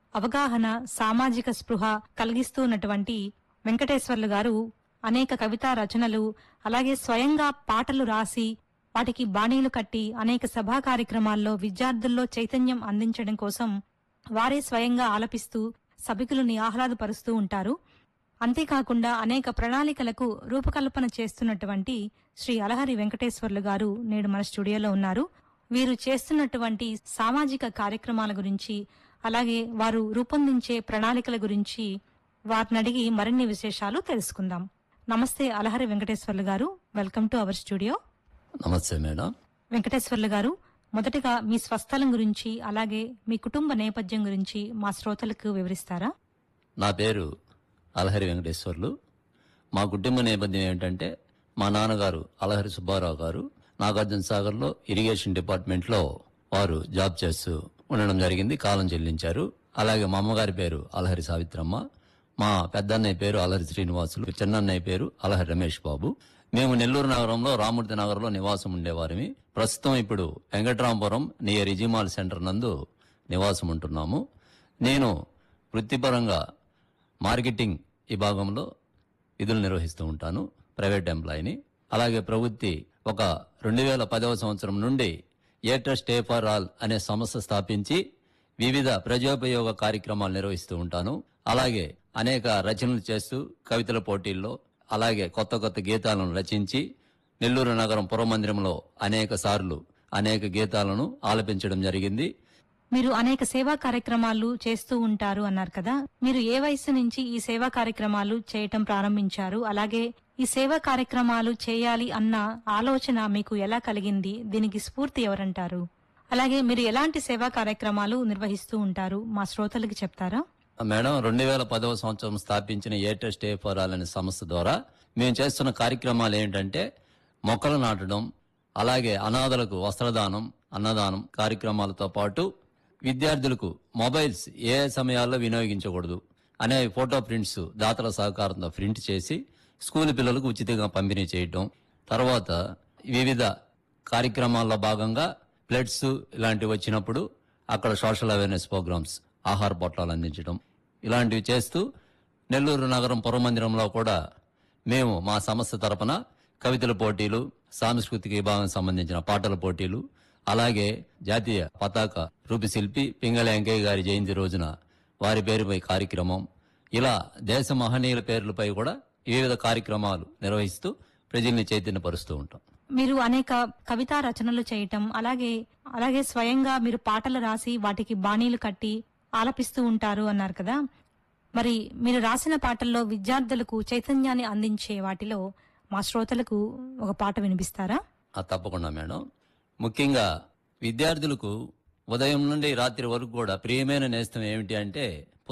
అవగాహన, సామాజిక స్పృహ కలిగిస్తూ ఉన్నటువంటి వెంకటేశ్వర్లు గారు అనేక కవితా రచనలు, అలాగే స్వయంగా పాటలు రాసి వాటికి బాణీలు కట్టి అనేక సభా కార్యక్రమాల్లో విద్యార్థుల్లో చైతన్యం అందించడం కోసం వారే స్వయంగా ఆలపిస్తూ సభికులని ఆహ్లాదపరుస్తూ ఉంటారు. అంతేకాకుండా అనేక ప్రణాళికలకు రూపకల్పన చేస్తున్నటువంటి శ్రీ అలహరి వెంకటేశ్వర్లు గారు నేడు మన స్టూడియోలో ఉన్నారు. వీరు చేస్తున్నటువంటి సామాజిక కార్యక్రమాల గురించి, అలాగే వారు రూపొందించే ప్రణాళికల గురించి వారిని అడిగి మరిన్ని విశేషాలు తెలుసుకుందాం. నమస్తే అలహరి వెంకటేశ్వర్లు గారు, వెల్కమ్ టు అవర్ స్టూడియో. నమస్తే మేడం. వెంకటేశ్వర్లు గారు, మొదటగా మీ స్వస్థలం గురించి, అలాగే మీ కుటుంబ నేపథ్యం గురించి మా శ్రోతలకు వివరిస్తారా? నా పేరు అలహరి వెంకటేశ్వర్లు. మా కుటుంబ నేపథ్యం ఏంటంటే, మా నాన్నగారు అలహరి సుబ్బారావు గారు నాగార్జున సాగర్లో ఇరిగేషన్ డిపార్ట్మెంట్లో వారు జాబ్ చేస్తూ ఉండడం జరిగింది, కాలం చెల్లించారు. అలాగే మా అమ్మగారి పేరు అలహరి సావిత్రమ్మ, మా పెద్దన్నయ్య పేరు అలహరి శ్రీనివాసులు, చిన్నన్నయ్య పేరు అలహరి రమేష్ బాబు. మేము నెల్లూరు నగరంలో రామూర్తి నగర్లో నివాసం ఉండేవారిమి. ప్రస్తుతం ఇప్పుడు వెంకట్రామపురం నియర్ ఇజిమాల్ సెంటర్ నందు నివాసం ఉంటున్నాము. నేను వృత్తిపరంగా మార్కెటింగ్ విభాగంలో విధులు నిర్వహిస్తూ ఉంటాను, ప్రైవేట్ ఎంప్లాయీని. అలాగే ప్రవృత్తి ఒక 2010వ సంవత్సరం నుండి ఏ ట్రస్ట్ ఏ ఫర్ ఆల్ అనే సంస్థ స్థాపించి వివిధ ప్రజోపయోగ కార్యక్రమాలు నిర్వహిస్తూ ఉంటాను. అలాగే అనేక రచనలు చేస్తూ కవితల పోటీల్లో, అలాగే కొత్త కొత్త గీతాలను రచించి నెల్లూరు నగరం పురమందిరంలో అనేక సార్లు అనేక గీతాలను ఆలపించడం జరిగింది. మీరు అనేక సేవా కార్యక్రమాలు చేస్తూ ఉంటారు అన్నారు కదా, మీరు ఏ వయసు నుంచి ఈ సేవా కార్యక్రమాలు చేయటం ప్రారంభించారు? అలాగే ఈ సేవా కార్యక్రమాలు చేయాలి అన్న ఆలోచన మీకు ఎలా కలిగింది? దీనికి స్ఫూర్తి ఎవరంటారు? అలాగే మీరు ఎలాంటి సేవా కార్యక్రమాలు నిర్వహిస్తూ ఉంటారు, మా శ్రోతలకి చెప్తారా? మేడం, 2010వ సంవత్సరం స్థాపించిన ఏ ట్రస్ట్ ఏ ఫర్ ఆల్ అనే సంస్థ ద్వారా మేము చేస్తున్న కార్యక్రమాలు ఏంటంటే, మొక్కలు నాటడం, అలాగే అనాథలకు వస్త్రదానం, అన్నదానం కార్యక్రమాలతో పాటు విద్యార్థులకు మొబైల్స్ ఏ సమయాల్లో వినియోగించకూడదు అనే ఫోటో ప్రింట్స్ దాతల సహకారంతో ప్రింట్ చేసి స్కూల్ పిల్లలకు ఉచితంగా పంపిణీ చేయటం. తర్వాత వివిధ కార్యక్రమాల్లో భాగంగా ప్లేట్స్ ఇలాంటివి వచ్చినప్పుడు అక్కడ సోషల్ అవేర్నెస్ ప్రోగ్రామ్స్, ఆహార పొట్లాలు అందించడం, ఇలాంటివి చేస్తూ నెల్లూరు నగరం పురమందిరంలో కూడా మేము మా సంస్థ తరపున కవితల పోటీలు, సాంస్కృతిక విభాగం సంబంధించిన పాటల పోటీలు, అలాగే జాతీయ పతాక రూపశిల్పి పింగళ వెంకయ్య గారి జయంతి రోజున వారి పేరుపై కార్యక్రమం, ఇలా దేశ మహనీయుల పేర్లపై కూడా వివిధ కార్యక్రమాలు నిర్వహిస్తూ ప్రజల్ని చైతన్యపరుస్తూ ఉంటాం. మీరు అనేక కవితా రచనలు చేయటం, అలాగే స్వయంగా మీరు పాటలు రాసి వాటికి బాణీలు కట్టి ఆలపిస్తూ ఉంటారు అన్నారు కదా, మరి మీరు రాసిన పాటల్లో విద్యార్థులకు చైతన్యాన్ని అందించే వాటిలో మా శ్రోతలకు ఒక పాట వినిపిస్తారా? తప్పకుండా మేడం. ముఖ్యంగా విద్యార్థులకు ఉదయం నుండి రాత్రి వరకు కూడా ప్రియమైన నేస్తం ఏమిటి అంటే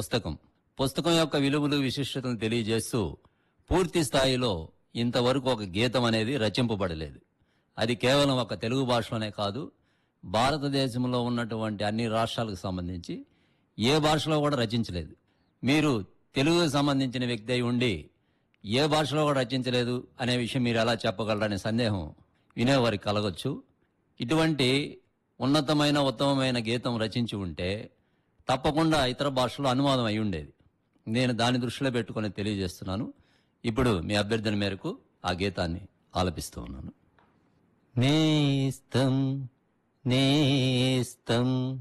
పుస్తకం యొక్క విలువలు, విశిష్టతను తెలియజేస్తూ పూర్తి స్థాయిలో ఇంతవరకు ఒక గీతం అనేది రచింపబడలేదు. అది కేవలం ఒక తెలుగు భాషలోనే కాదు, భారతదేశంలో ఉన్నటువంటి అన్ని రాష్ట్రాలకు సంబంధించి ఏ భాషలో కూడా రచించలేదు. మీరు తెలుగుకు సంబంధించిన వ్యక్తి అయి ఉండి ఏ భాషలో కూడా రచించలేదు అనే విషయం మీరు ఎలా చెప్పగలరనే సందేహం వినేవారికి కలగొచ్చు. ఇటువంటి ఉన్నతమైన ఉత్తమమైన గీతం రచించి ఉంటే తప్పకుండా ఇతర భాషలో అనువాదం అయి ఉండేది. నేను దాన్ని దృష్టిలో పెట్టుకుని తెలియజేస్తున్నాను. ఇప్పుడు మీ అభ్యర్థన మేరకు ఆ గీతాన్ని ఆలపిస్తూ ఉన్నాను. నేస్తం నేస్తం